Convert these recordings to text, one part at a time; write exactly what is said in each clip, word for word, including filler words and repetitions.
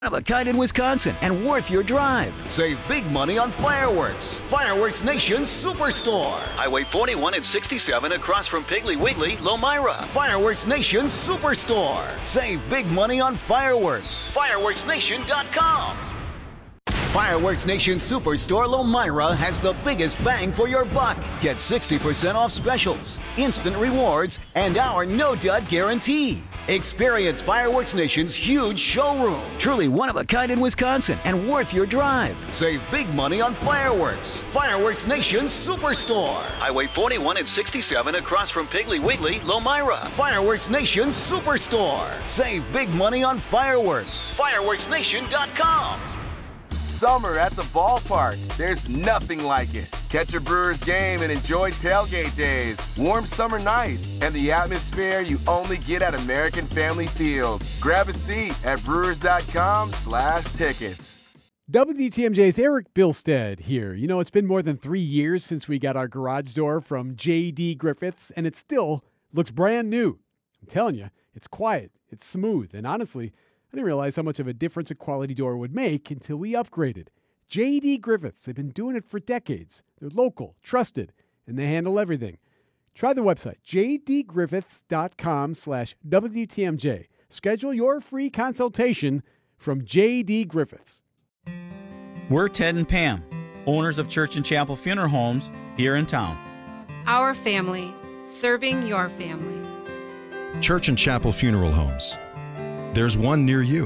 One of a kind in Wisconsin and worth your drive. Save big money on fireworks. Fireworks Nation Superstore. Highway forty-one and sixty-seven across from Piggly Wiggly, Lomira. Fireworks Nation Superstore. Save big money on fireworks. fireworks nation dot com. Fireworks Nation Superstore Lomira has the biggest bang for your buck. Get sixty percent off specials, instant rewards, and our no-dud guarantee. Experience Fireworks Nation's huge showroom. Truly one of a kind in Wisconsin and worth your drive. Save big money on fireworks. Fireworks Nation Superstore. Highway forty-one and sixty-seven across from Piggly Wiggly, Lomira. Fireworks Nation Superstore. Save big money on fireworks. fireworks nation dot com. Summer at the ballpark. There's nothing like it. Catch a Brewers game and enjoy tailgate days, warm summer nights, and the atmosphere you only get at American Family Field. Grab a seat at brewers.com slash tickets. W T M J's Eric Bilstead here. You know, it's been more than three years since we got our garage door from J D Griffiths, and it still looks brand new. I'm telling you, it's quiet, it's smooth, and honestly, I didn't realize how much of a difference a quality door would make until we upgraded. J D Griffiths, they've been doing it for decades. They're local, trusted, and they handle everything. Try the website, jdgriffiths.com slash WTMJ. Schedule your free consultation from J D Griffiths. We're Ted and Pam, owners of Church and Chapel Funeral Homes here in town. Our family, serving your family. Church and Chapel Funeral Homes. There's one near you.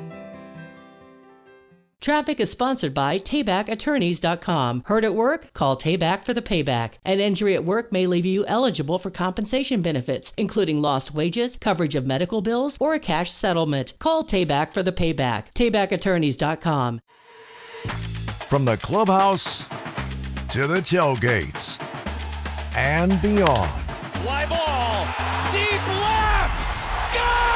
Traffic is sponsored by Tayback Attorneys dot com. Hurt at work? Call Tayback for the payback. An injury at work may leave you eligible for compensation benefits, including lost wages, coverage of medical bills, or a cash settlement. Call Tayback for the payback. Tayback Attorneys dot com. From the clubhouse to the tailgates and beyond. Fly ball, deep left, gone!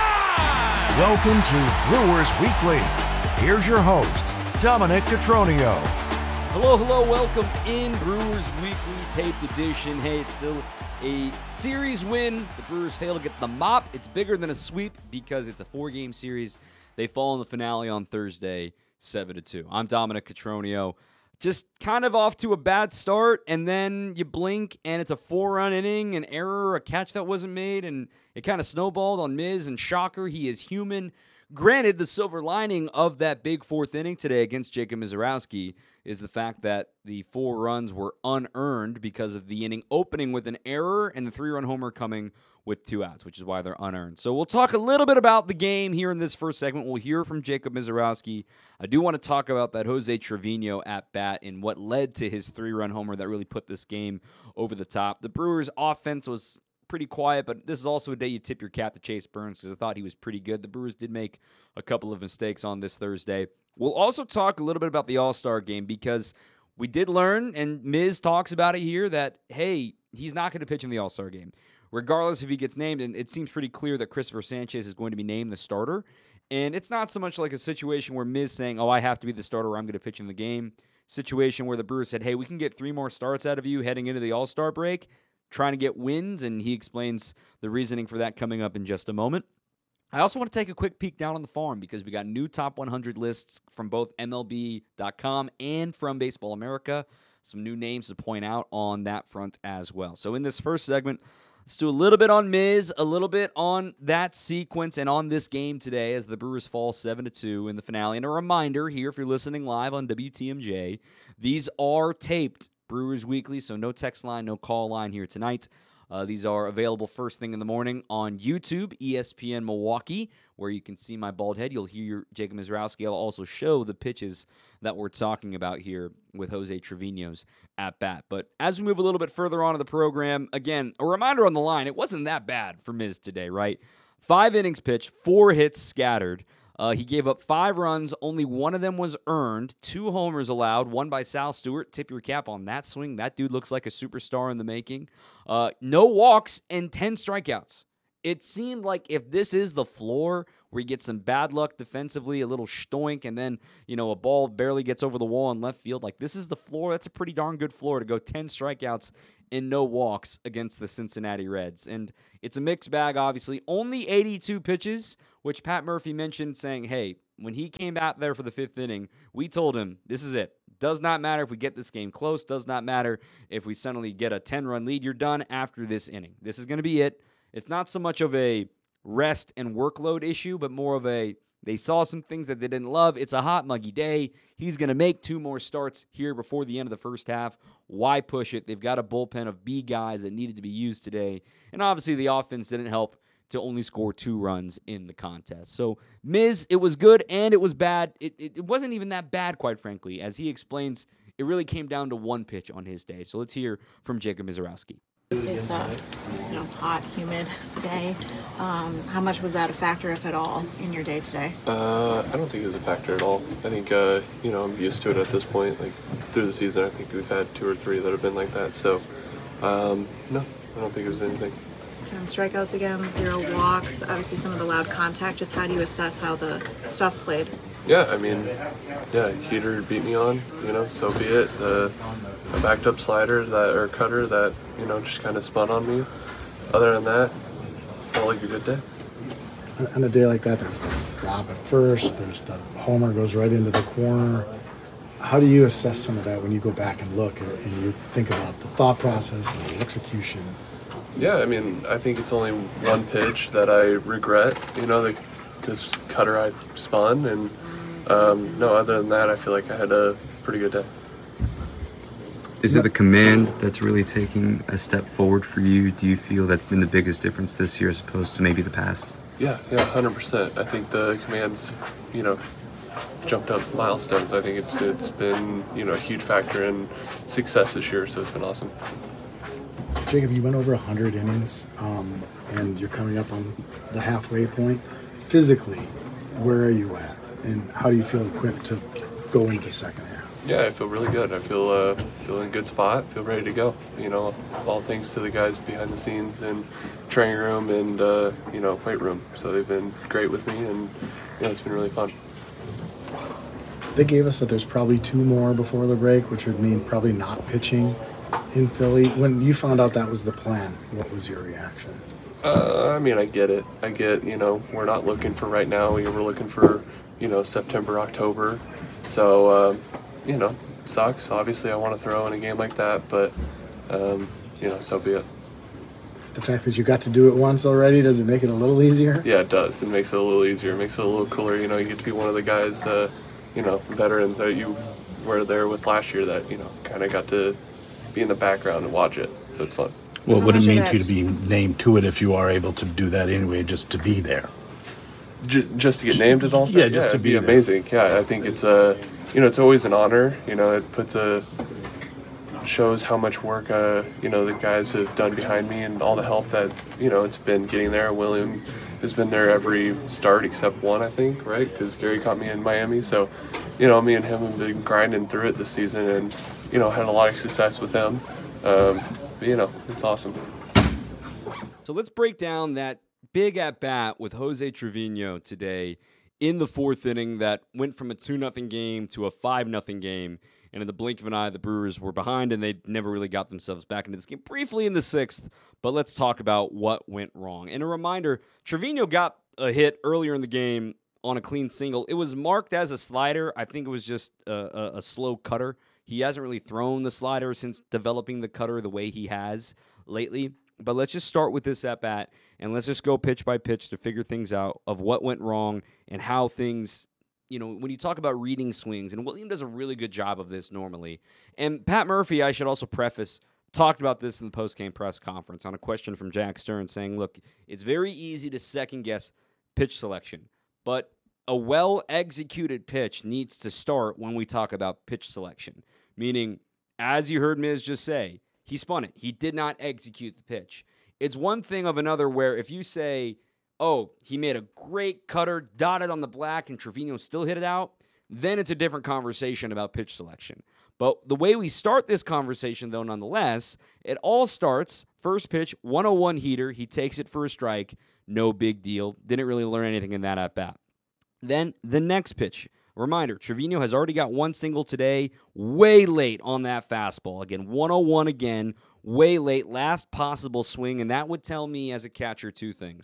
Welcome to Brewers Weekly. Here's your host, Dominic Cotroneo. Hello, hello, welcome in Brewers Weekly taped edition. Hey, it's still a series win. The Brewers fail to get the mop. It's bigger than a sweep because it's a four-game series. They fall in the finale on Thursday, seven to two. I'm Dominic Cotroneo. Just kind of off to a bad start, and then you blink, and it's a four-run inning, an error, a catch that wasn't made, and it kind of snowballed on Miz, and shocker, he is human. Granted, the silver lining of that big fourth inning today against Jacob Misiorowski is the fact that the four runs were unearned because of the inning opening with an error and the three-run homer coming with two outs, which is why they're unearned. So we'll talk a little bit about the game here in this first segment. We'll hear from Jacob Misiorowski. I do want to talk about that Jose Trevino at bat and what led to his three-run homer that really put this game over the top. The Brewers' offense was pretty quiet, but this is also a day you tip your cap to Chase Burns because I thought he was pretty good. The Brewers did make a couple of mistakes on this Thursday. We'll also talk a little bit about the All-Star game because we did learn, and Miz talks about it here, that, hey, he's not going to pitch in the All-Star game, regardless if he gets named. And it seems pretty clear that Christopher Sanchez is going to be named the starter. And it's not so much like a situation where Miz saying, oh, I have to be the starter or I'm going to pitch in the game. Situation where the Brewers said, hey, we can get three more starts out of you heading into the All-Star break, trying to get wins, and he explains the reasoning for that coming up in just a moment. I also want to take a quick peek down on the farm because we got new top one hundred lists from both M L B dot com and from Baseball America. Some new names to point out on that front as well. So in this first segment, let's do a little bit on Miz, a little bit on that sequence, and on this game today as the Brewers fall seven to two in the finale. And a reminder here, if you're listening live on W T M J, these are taped Brewers Weekly, so no text line, no call line here tonight. Uh, these are available first thing in the morning on YouTube, E S P N Milwaukee, where you can see my bald head. You'll hear Jacob Misiorowski. I'll also show the pitches that we're talking about here with Jose Trevino's at bat. But as we move a little bit further on in the program, again, a reminder on the line, it wasn't that bad for Miz today, right? Five innings pitched, four hits scattered. Uh, he gave up five runs. Only one of them was earned. Two homers allowed, one by Sal Stewart. Tip your cap on that swing. That dude looks like a superstar in the making. Uh, no walks and ten strikeouts. It seemed like if this is the floor where you get some bad luck defensively, a little stoink, and then, you know, a ball barely gets over the wall in left field, like this is the floor. That's a pretty darn good floor to go ten strikeouts and no walks against the Cincinnati Reds. And it's a mixed bag, obviously. Only eighty-two pitches, which Pat Murphy mentioned, saying, hey, When he came out there for the fifth inning, we told him, this is it. Does not matter if we get this game close. Does not matter if we suddenly get a ten-run lead. You're done after this inning. This is going to be it. It's not so much of a rest and workload issue, but more of a they saw some things that they didn't love. It's a hot, muggy day. He's going to make two more starts here before the end of the first half. Why push it? They've got a bullpen of B guys that needed to be used today. And obviously the offense didn't help to only score two runs in the contest. So, Miz, it was good and it was bad. It, it, it wasn't even that bad, quite frankly. As he explains, it really came down to one pitch on his day. So let's hear from Jacob Misiorowski. It's a you know, hot, humid day. Um, how much was that a factor, if at all, in your day today? Uh, I don't think it was a factor at all. I think, uh, you know, I'm used to it at this point. Like, through the season, I think we've had two or three that have been like that. So, um, no, I don't think it was anything. ten strikeouts again, zero walks, obviously some of the loud contact. Just how do you assess how the stuff played? Yeah, I mean, yeah, heater beat me on, you know, so be it. Uh, a backed up slider that or cutter that, you know, just kind of spun on me. Other than that, felt like a good day. On a day like that, there's the drop at first, there's the homer goes right into the corner. How do you assess some of that when you go back and look and you think about the thought process and the execution? Yeah, I mean, I think it's only one pitch that I regret, you know, the, this cutter I spun, and um, no, other than that, I feel like I had a pretty good day. Is it the command that's really taking a step forward for you? Do you feel that's been the biggest difference this year as opposed to maybe the past? Yeah, yeah, one hundred percent. I think the command's, you know, jumped up milestones. I think it's it's been, you know, a huge factor in success this year, so it's been awesome. Jacob, you went over one hundred innings, um, and you're coming up on the halfway point. Physically, where are you at, and how do you feel equipped to go into the second half? Yeah, I feel really good. I feel uh, feel in a good spot. Feel ready to go. You know, all thanks to the guys behind the scenes and training room and uh, you know, weight room. So they've been great with me, and yeah, it's been really fun. They gave us that there's probably two more before the break, which would mean probably not pitching in Philly. When you found out that was the plan, what was your reaction? Uh, I mean, I get it. I get, you know, we're not looking for right now. We were looking for, you know, September, October. So, um, you know, it sucks. Obviously, I want to throw in a game like that, but, um, you know, so be it. The fact that you got to do it once already, does it make it a little easier? Yeah, it does. It makes it a little easier. It makes it a little cooler. You know, you get to be one of the guys, uh, you know, veterans that you were there with last year that, you know, kind of got to be in the background and watch it. So it's fun. What would it mean to you to be named to it if you are able to do that anyway, just to be there? J- just to get named at All-Star? Yeah, just yeah, to be be amazing. Yeah, I think it's a, you know, it's always an honor. You know, it puts a, shows how much work, uh, you know, the guys have done behind me and all the help that, you know, it's been getting there. William has been there every start except one, I think, right? Because Gary caught me in Miami. So, you know, me and him have been grinding through it this season and, you know, had a lot of success with him. Um, but, you know, it's awesome. So let's break down that big at-bat with Jose Trevino today in the fourth inning that went from a two nothing game to a five nothing game. And in the blink of an eye, the Brewers were behind, and they never really got themselves back into this game. Briefly in the sixth, but let's talk about what went wrong. And a reminder, Trevino got a hit earlier in the game on a clean single. It was marked as a slider. I think it was just a, a, a slow cutter. He hasn't really thrown the slider since developing the cutter the way he has lately. But let's just start with this at-bat, and let's just go pitch by pitch to figure things out of what went wrong and how things, you know, when you talk about reading swings, and William does a really good job of this normally. And Pat Murphy, I should also preface, talked about this in the post-game press conference on a question from Jack Stern saying, look, it's very easy to second-guess pitch selection, but a well-executed pitch needs to start when we talk about pitch selection, meaning, as you heard Miz just say, he spun it. He did not execute the pitch. It's one thing of another where if you say, oh, he made a great cutter, dotted on the black, and Trevino still hit it out, then it's a different conversation about pitch selection. But the way we start this conversation, though, nonetheless, it all starts, first pitch, one oh one heater, he takes it for a strike, no big deal, didn't really learn anything in that at-bat. Then the next pitch, reminder, Trevino has already got one single today, way late on that fastball. Again, one oh one again, way late, last possible swing, and that would tell me as a catcher two things.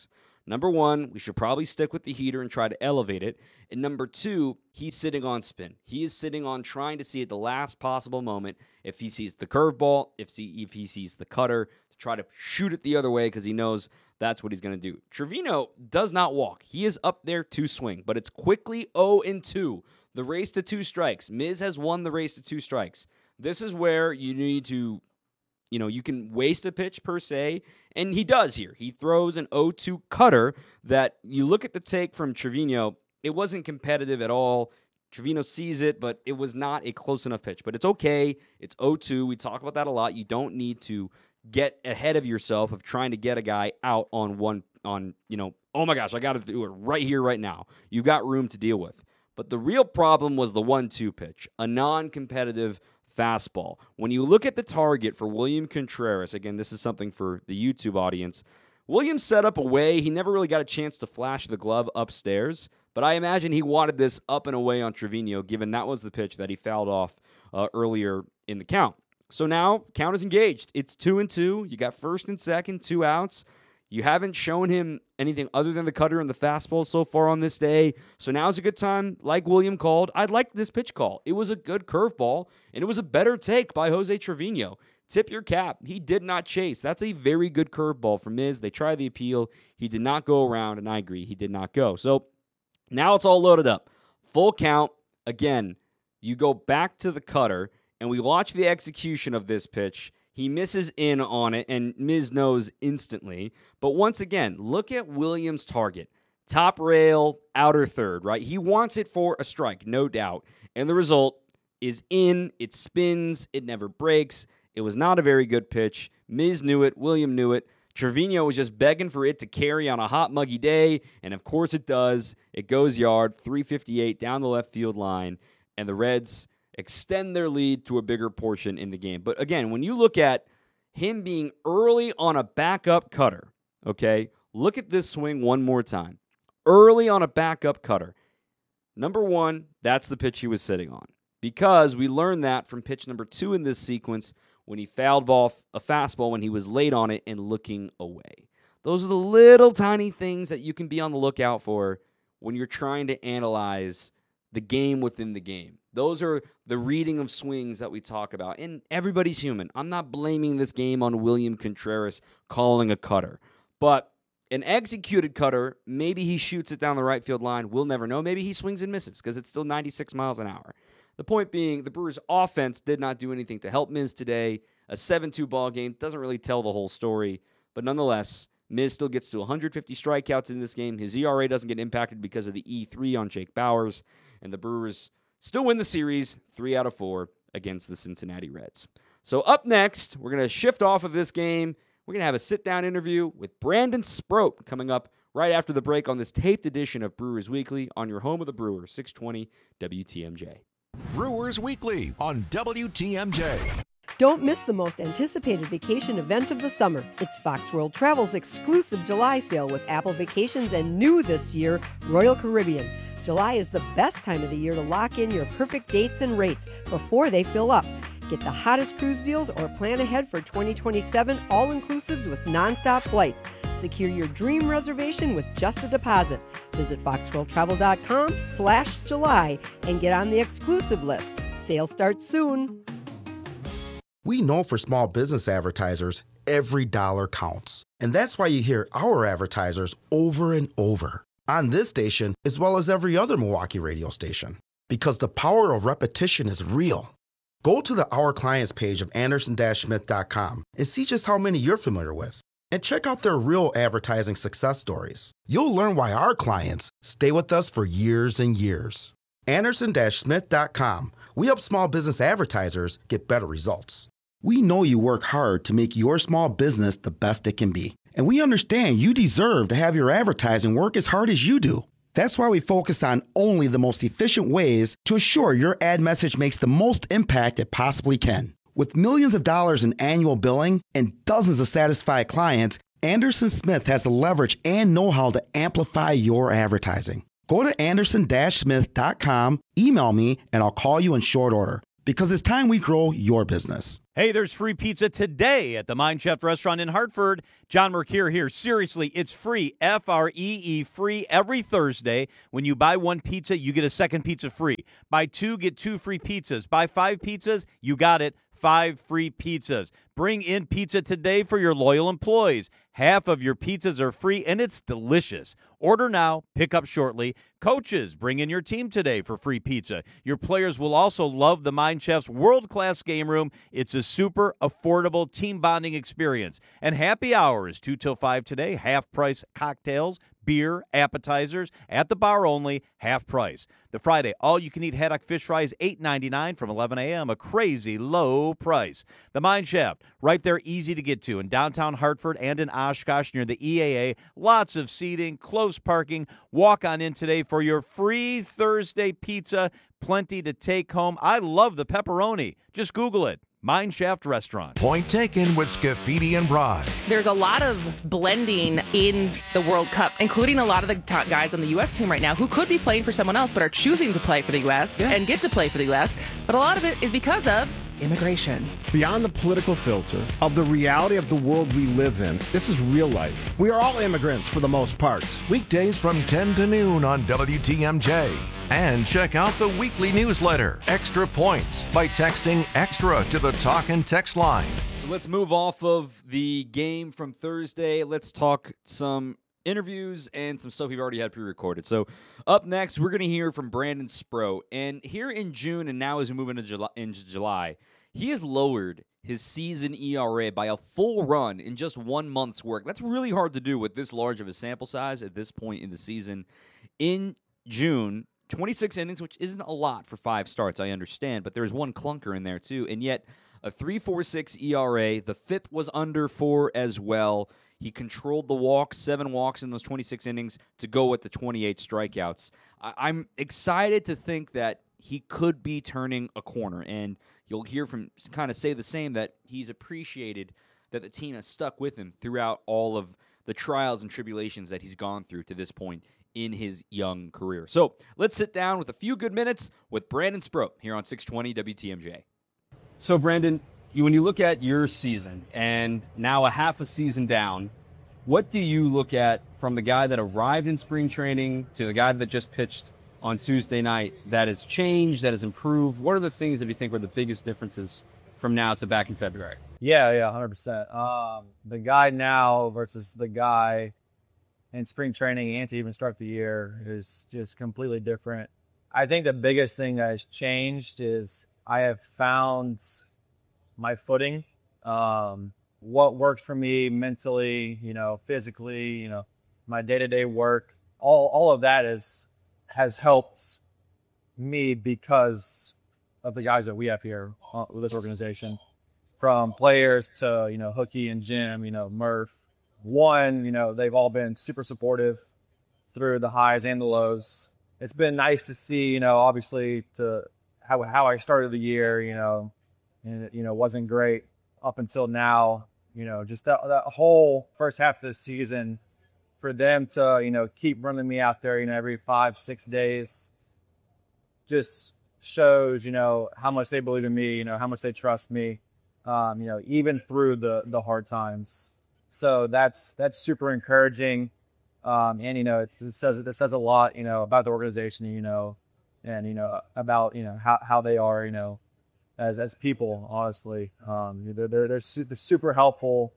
Number one, we should probably stick with the heater and try to elevate it. And number two, he's sitting on spin. He is sitting on trying to see at the last possible moment if he sees the curveball, if, see, if he sees the cutter, to try to shoot it the other way because he knows that's what he's going to do. Trevino does not walk. He is up there to swing, but it's quickly oh and two. The race to two strikes. Miz has won the race to two strikes. This is where you need to, you know, you can waste a pitch per se, and he does here. He throws an oh two cutter that you look at the take from Trevino, it wasn't competitive at all. Trevino sees it, but it was not a close enough pitch. But it's okay. It's oh two. We talk about that a lot. You don't need to get ahead of yourself of trying to get a guy out on one, on, you know, oh my gosh, I got to do it right here, right now. You've got room to deal with. But the real problem was the one two pitch, a non-competitive fastball. When you look at the target for William Contreras, again, this is something for the YouTube audience, Williams set up away. He never really got a chance to flash the glove upstairs, but I imagine he wanted this up and away on Trevino, given that was the pitch that he fouled off uh, earlier in the count. So now, count is engaged. It's two and two. You got first and second, two outs. You haven't shown him anything other than the cutter and the fastball so far on this day. So now's a good time, like William called. I'd like this pitch call. It was a good curveball, and it was a better take by Jose Trevino. Tip your cap. He did not chase. That's a very good curveball for Miz. They tried the appeal. He did not go around, and I agree, he did not go. So now it's all loaded up. Full count. Again, you go back to the cutter, and we watch the execution of this pitch. He misses in on it, and Miz knows instantly. But once again, look at Williams' target. Top rail, outer third, right? He wants it for a strike, no doubt. And the result is in. It spins. It never breaks. It was not a very good pitch. Miz knew it. William knew it. Trevino was just begging for it to carry on a hot, muggy day, and of course it does. It goes yard, three fifty-eight down the left field line, and the Reds extend their lead to a bigger portion in the game. But again, when you look at him being early on a backup cutter, okay, look at this swing one more time. Early on a backup cutter. Number one, that's the pitch he was sitting on. Because we learned that from pitch number two in this sequence when he fouled off a fastball when he was late on it and looking away. Those are the little tiny things that you can be on the lookout for when you're trying to analyze the game within the game. Those are the reading of swings that we talk about. And everybody's human. I'm not blaming this game on William Contreras calling a cutter. But an executed cutter, maybe he shoots it down the right field line. We'll never know. Maybe he swings and misses because it's still ninety-six miles an hour. The point being, the Brewers' offense did not do anything to help Miz today. A seven two ball game doesn't really tell the whole story. But nonetheless, Miz still gets to one hundred fifty strikeouts in this game. His E R A doesn't get impacted because of the E three on Jake Bauers. And the Brewers still win the series, three out of four against the Cincinnati Reds. So up next, we're going to shift off of this game. We're going to have a sit-down interview with Brandon Sproat coming up right after the break on this taped edition of Brewers Weekly on your home of the Brewers, six twenty W T M J. Brewers Weekly on W T M J. Don't miss the most anticipated vacation event of the summer. It's Fox World Travel's exclusive July sale with Apple Vacations and new this year, Royal Caribbean. July is the best time of the year to lock in your perfect dates and rates before they fill up. Get the hottest cruise deals or plan ahead for twenty twenty-seven all-inclusives with nonstop flights. Secure your dream reservation with just a deposit. Visit foxworldtravel.com slash July and get on the exclusive list. Sale starts soon. We know for small business advertisers, every dollar counts. And that's why you hear our advertisers over and over on this station, as well as every other Milwaukee radio station. Because the power of repetition is real. Go to the Our Clients page of Anderson Smith dot com and see just how many you're familiar with. And check out their real advertising success stories. You'll learn why our clients stay with us for years and years. Anderson Smith dot com. We help small business advertisers get better results. We know you work hard to make your small business the best it can be. And we understand you deserve to have your advertising work as hard as you do. That's why we focus on only the most efficient ways to assure your ad message makes the most impact it possibly can. With millions of dollars in annual billing and dozens of satisfied clients, Anderson Smith has the leverage and know-how to amplify your advertising. Go to Anderson Smith dot com, email me, and I'll call you in short order. because it's time we grow your business. Hey, there's free pizza today at the Mind Chef restaurant in Hartford. John Mercure here. Seriously, it's free, F R E E, free every Thursday. When you buy one pizza, you get a second pizza free. Buy two, get two free pizzas. Buy five pizzas, you got it, five free pizzas. Bring in pizza today for your loyal employees. Half of your pizzas are free, and it's delicious. Order now, pick up shortly. Coaches, bring in your team today for free pizza. Your players will also love the Mind Chef's world-class game room. It's a super affordable team bonding experience. And happy hour is two till five today, half-price cocktails, beer, appetizers, at the bar only, half price. The Friday, all-you-can-eat haddock fish fries, eight ninety-nine from eleven a.m., a crazy low price. The Mine Shaft, right there, easy to get to in downtown Hartford and in Oshkosh near the E A A. Lots of seating, close parking. Walk on in today for your free Thursday pizza. Plenty to take home. I love the pepperoni. Just Google it. Mine Shaft Restaurant. Point taken with Scafidi and Bride. There's a lot of blending in the World Cup, including a lot of the top guys on the U S team right now who could be playing for someone else but are choosing to play for the U S yeah. and get to play for the U S. But a lot of it is because of immigration. Beyond the political filter of the reality of the world we live in, this is real life. We are all immigrants for the most part. Weekdays from ten to noon on W T M J. And check out the weekly newsletter, Extra Points, by texting EXTRA to the talk and text line. So let's move off of the game from Thursday. Let's talk some interviews and some stuff we've already had pre-recorded. So up next, we're going to hear from Brandon Sproat. And here in June and now as we move into July, into July, he has lowered his season E R A by a full run in just one month's work. That's really hard to do with this large of a sample size at this point in the season. In June, twenty-six innings, which isn't a lot for five starts, I understand, but there's one clunker in there too, and yet a three point four six E R A. The F I P was under four as well. He controlled the walks, seven walks in those twenty-six innings to go with the twenty-eight strikeouts. I- I'm excited to think that he could be turning a corner, and you'll hear from kind of say the same, that he's appreciated that the team has stuck with him throughout all of the trials and tribulations that he's gone through to this point in his young career. So let's sit down with a few good minutes with Brandon Sproat here on six twenty W T M J. So, Brandon, you, when you look at your season and now a half a season down, what do you look at from the guy that arrived in spring training to the guy that just pitched on Tuesday night that has changed, that has improved? What are the things that you think were the biggest differences from now to back in February? Yeah, yeah, one hundred percent. Um, the guy now versus the guy in spring training and to even start the year is just completely different. I think the biggest thing that has changed is I have found my footing, um, what works for me mentally, you know, physically, you know, my day-to-day work. All all of that is has helped me because of the guys that we have here with this organization, from players to, you know, Hookie and Jim, you know, Murph. One, you know, they've all been super supportive through the highs and the lows. It's been nice to see, you know, obviously to how how I started the year, you know, and it, you know, wasn't great up until now. You know, just that, that whole first half of the season, for them to, you know, keep running me out there, you know, every five, six days, just shows, you know, how much they believe in me, you know, how much they trust me, um, you know, even through the the hard times. So that's that's super encouraging, um, and you know, it, it says it says a lot, you know, about the organization, you know, and you know about you know how, how they are, you know, as as people. Honestly, um, they're they're they're, su- they're super helpful.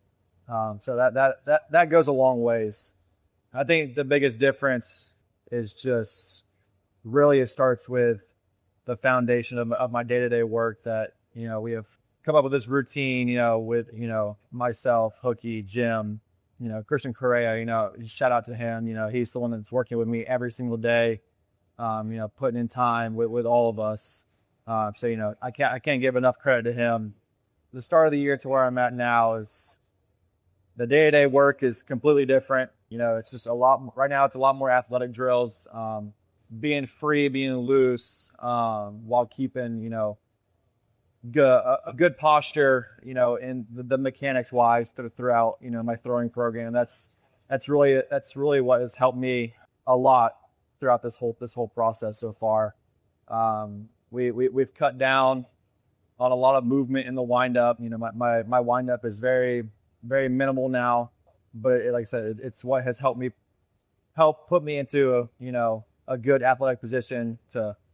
Um, so that, that that that goes a long ways. I think the biggest difference is just really it starts with the foundation of, of my day to day work. That you know we have come up with this routine, you know, with, you know, myself, Hookie, Jim, you know, Christian Correa, you know, shout out to him. You know, he's the one that's working with me every single day, um, you know, putting in time with, with all of us. Uh, so, you know, I can't, I can't give enough credit to him. The start of the year to where I'm at now is the day-to-day work is completely different. You know, it's just a lot, right now it's a lot more athletic drills, um, being free, being loose, um, while keeping, you know, Good, a good posture, you know, in the, the mechanics wise throughout, you know, my throwing program. That's that's really that's really what has helped me a lot throughout this whole this whole process so far. Um, we, we we've cut down on a lot of movement in the windup. You know, my my my windup is very very minimal now, but it, like I said, it, it's what has helped me help put me into a, you know, a good athletic position to